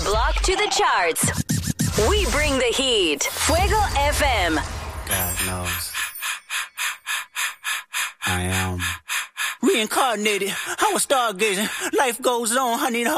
block to the charts. We bring the heat. Fuego FM. God knows. I am reincarnated. I was stargazing. Life goes on. I need